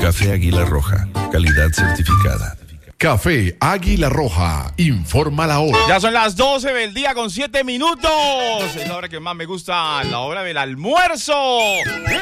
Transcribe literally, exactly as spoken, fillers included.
Café Águila Roja, calidad certificada. Café Águila Roja, informa la hora. Ya son las doce del día con siete minutos. Es la hora que más me gusta, la hora del almuerzo.